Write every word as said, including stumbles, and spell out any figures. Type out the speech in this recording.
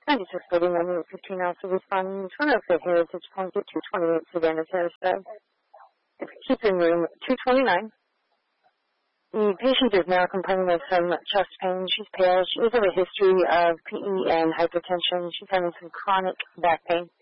ninety-six thirty-one, Route fifteen, also responding to an Oakville Heritage Point at two twenty-eight Savannah Terrace. Keep in room two twenty-nine. The patient is now complaining of some chest pain. She's pale. She has a history of P E and hypertension. She's having some chronic back pain.